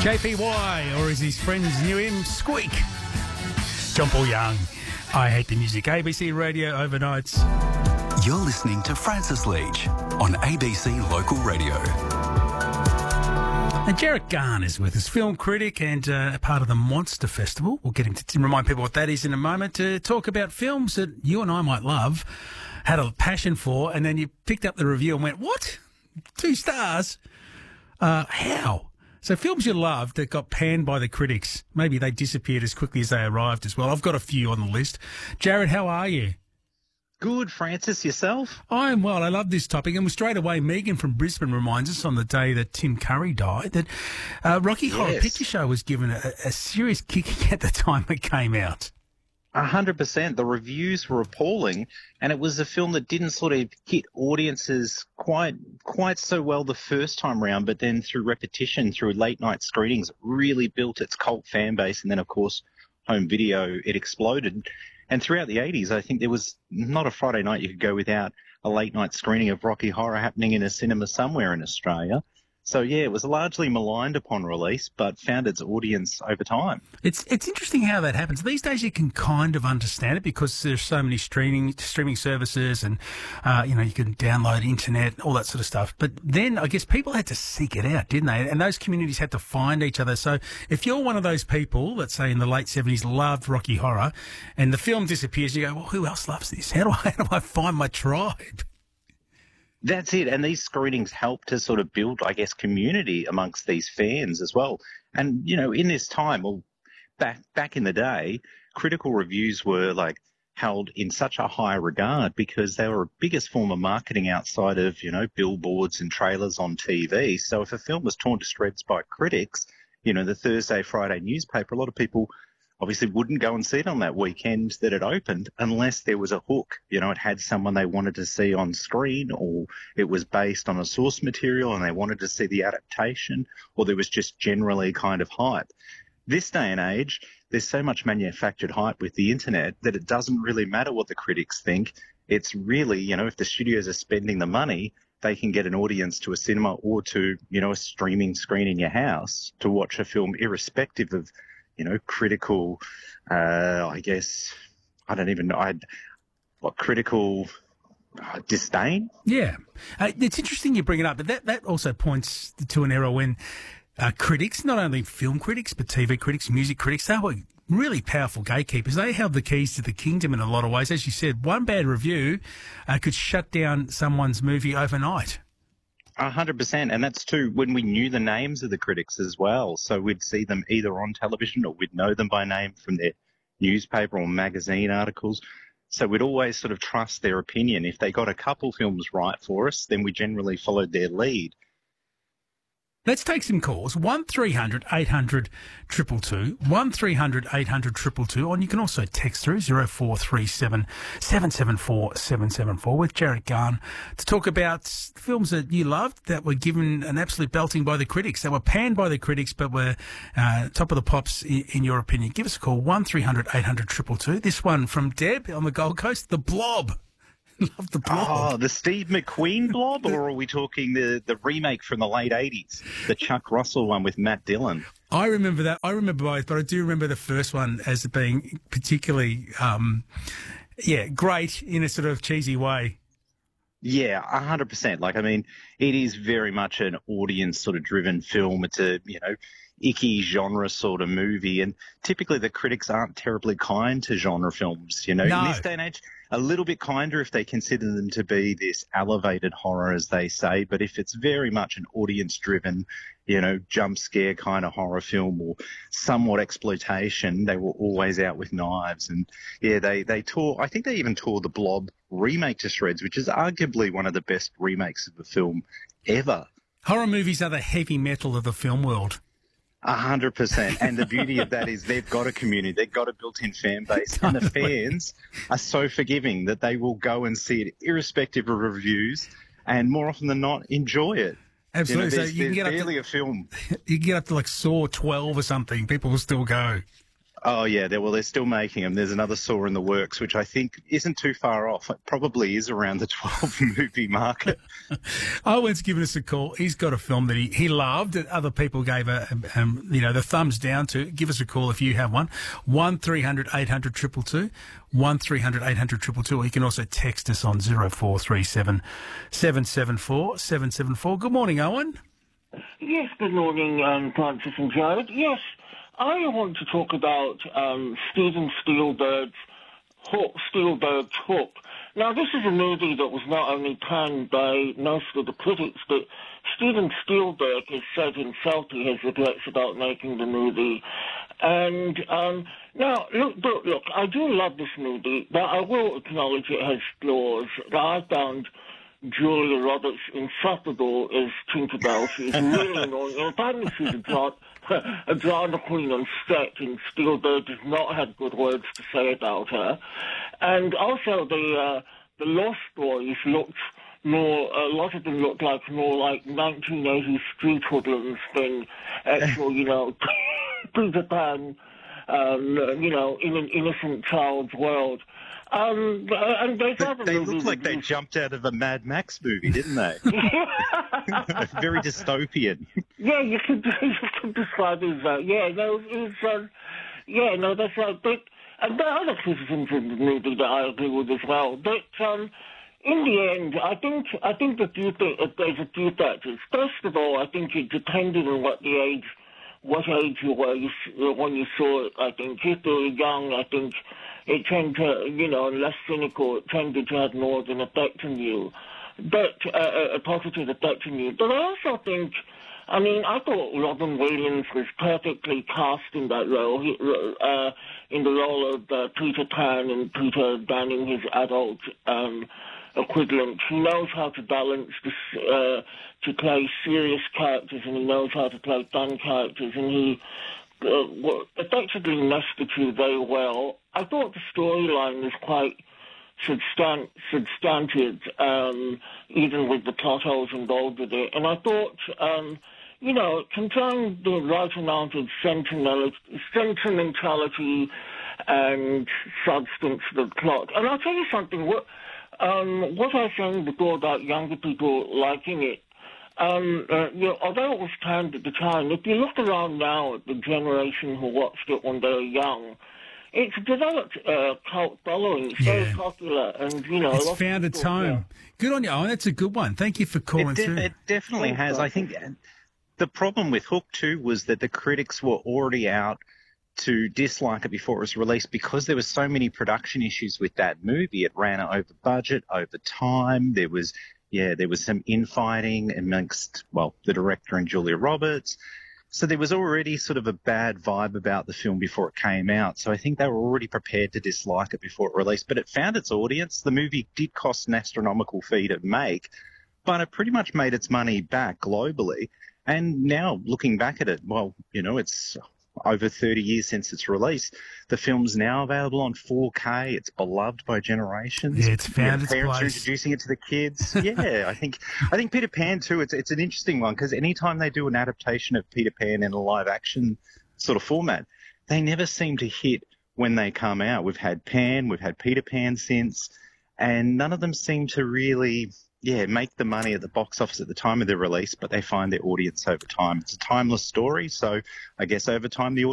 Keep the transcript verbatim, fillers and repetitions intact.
J P Y, or as his friends knew him, Squeak. John Paul Young. I Hate the Music. A B C Radio Overnights. You're listening to Francis Leach on A B C Local Radio. And Jarrett Garn is with us, film critic and uh, a part of the Monster Festival. We'll get him to, to remind people what that is in a moment, to talk about films that you and I might love, had a passion for, and then you picked up the review and went, what? Two stars? Uh, how? So films you loved that got panned by the critics, maybe they disappeared as quickly as they arrived as well. I've got a few on the list. Jared, how are you? Good, Francis. Yourself? I'm well. I love this topic. And straight away, Megan from Brisbane reminds us on the day that Tim Curry died that uh, Rocky Horror Yes. Picture Show was given a, a serious kicking at the time it came out. A hundred percent. The reviews were appalling, and it was a film that didn't sort of hit audiences quite quite so well the first time round, but then through repetition, through late night screenings, it really built its cult fan base, and then of course home video, it exploded. And throughout the eighties, I think there was not a Friday night you could go without a late night screening of Rocky Horror happening in a cinema somewhere in Australia. So, yeah, it was largely maligned upon release, but found its audience over time. It's it's interesting how that happens. These days you can kind of understand it because there's so many streaming streaming services and, uh, you know, you can download internet, all that sort of stuff. But then I guess people had to seek it out, didn't they? And those communities had to find each other. So if you're one of those people, let's say in the late seventies, loved Rocky Horror, and the film disappears, you go, well, who else loves this? How do I, how do I find my tribe? That's it. And these screenings help to sort of build, I guess, community amongst these fans as well. And, you know, in this time, well, back back in the day, critical reviews were like held in such a high regard because they were a biggest form of marketing outside of, you know, billboards and trailers on T V. So if a film was torn to shreds by critics, you know, the Thursday, Friday newspaper, a lot of people obviously wouldn't go and see it on that weekend that it opened unless there was a hook. You know, it had someone they wanted to see on screen, or it was based on a source material and they wanted to see the adaptation, or there was just generally kind of hype. This day and age, there's so much manufactured hype with the internet that it doesn't really matter what the critics think. It's really, you know, if the studios are spending the money, they can get an audience to a cinema or to, you know, a streaming screen in your house to watch a film irrespective of, you know, critical, uh, I guess, I don't even know, I'd, what, critical uh, disdain? Yeah. Uh, it's interesting you bring it up, but that, that also points to an era when uh, critics, not only film critics, but T V critics, music critics, they were really powerful gatekeepers. They held the keys to the kingdom in a lot of ways. As you said, one bad review uh, could shut down someone's movie overnight. A hundred percent. And that's too when we knew the names of the critics as well. So we'd see them either on television or we'd know them by name from their newspaper or magazine articles. So we'd always sort of trust their opinion. If they got a couple films right for us, then we generally followed their lead. Let's take some calls. one three hundred eight hundred two two two, one three hundred eight hundred two two two, and you can also text through zero four three seven seven seven four seven seven four with Jarrett Garn to talk about films that you loved that were given an absolute belting by the critics, that were panned by the critics but were uh, top of the pops in, in your opinion. Give us a call, one three hundred eight hundred two two two. This one from Deb on the Gold Coast, The Blob. Love The Blob. Oh, the Steve McQueen Blob, or are we talking the, the remake from the late eighties, the Chuck Russell one with Matt Dillon? I remember that. I remember both, but I do remember the first one as being particularly, um, yeah, great in a sort of cheesy way. Yeah, a hundred percent. Like, I mean, it is very much an audience sort of driven film. It's a, you know, icky genre sort of movie. And typically the critics aren't terribly kind to genre films, you know. No. In this day and age, a little bit kinder if they consider them to be this elevated horror, as they say. But if it's very much an audience driven, you know, jump scare kind of horror film or somewhat exploitation, they were always out with knives. And yeah, they, they tore, I think they even tore the Blob remake to shreds, which is arguably one of the best remakes of a film ever. Horror movies are the heavy metal of the film world. A hundred percent. And the beauty of that is they've got a community, they've got a built-in fan base, and the fans are so forgiving that they will go and see it irrespective of reviews and more often than not enjoy it. Absolutely. You know, there's, so you can get there's up barely to, a film. you can get up to like Saw twelve or something. People will still go. Oh, yeah. They're, well, they're still making them. There's another Saw in the works, which I think isn't too far off. It probably is around the twelve movie market. Owen's given us a call. He's got a film that he, he loved that other people gave a, um, you know, the thumbs down to. Give us a call if you have one. one three hundred eight hundred two two two. one three hundred eight hundred two two two. Or you can also text us on zero four three seven seven seven four seven seven four. Good morning, Owen. Yes, good morning, um, Francis and Jared. Yes, I want to talk about um, Steven Spielberg's Hook, Spielberg's Hook. Now, this is a movie that was not only panned by most of the critics, but Steven Spielberg has said himself he has regrets about making the movie. And um, now, look, look, look, I do love this movie, but I will acknowledge it has flaws. I found Julia Roberts insufferable as Tinkerbell. She's really annoying. Apparently she's a, dra- a drama queen on set, and Spielberg does not have good words to say about her. And also the uh, the Lost Boys looked more, a lot of them looked like more like nineteen eighties street hoodlums than actual, you know, Peter Pan, um, you know, in an innocent child's world. Um, and they They, they looked like they jumped out of a Mad Max movie, didn't they? Very dystopian. Yeah, you could you could describe it as that. Yeah, no, it was, um, yeah, no, that's right. But and there are other criticisms in the movie that I agree with as well. But um, in the end, I think I think that few th- there's a few factors. First of all, I think it depended on what the age, what age you were you, when you saw it. I think if you were young, I think it tended to, you know, less cynical, it tended to have more of an effect on you, but uh, a positive effect on you. But I also think, I mean, I thought Robin Williams was perfectly cast in that role, he, uh, in the role of uh, Peter Pan and Peter Banning, his adult um, equivalent. He knows how to balance this, uh, to play serious characters, and he knows how to play fun characters, and he uh, effectively meshed the two very well. I thought the storyline was quite substan- substantive, um, even with the plot holes involved with it. And I thought, um, you know, it contained the right amount of sentimental- sentimentality and substance to the plot. And I'll tell you something, what, um, what I was saying before about younger people liking it, Um, uh, you know, although it was panned at the time, if you look around now at the generation who watched it when they were young, it's developed a cult following. It's Yeah. very popular, and you know, It's a lot of found its people- home. Good on you, Owen. That's a good one. Thank you for calling It, de- through. it definitely Thanks, has. I think the problem with Hook too was that the critics were already out to dislike it before it was released because there were so many production issues with that movie. It ran over budget, over time. There was, yeah, there was some infighting amongst, well, the director and Julia Roberts. So there was already sort of a bad vibe about the film before it came out. So I think they were already prepared to dislike it before it released. But it found its audience. The movie did cost an astronomical fee to make, but it pretty much made its money back globally. And now looking back at it, well, you know, it's over thirty years since its release. The film's now available on four K. It's beloved by generations. Yeah, it's found its parents are place. introducing it to the kids. Yeah, I think I think Peter Pan too. It's it's an interesting one because anytime they do an adaptation of Peter Pan in a live action sort of format, they never seem to hit when they come out. We've had Pan, we've had Peter Pan since, and none of them seem to really, yeah, make the money at the box office at the time of their release, but they find their audience over time. It's a timeless story, so I guess over time the audience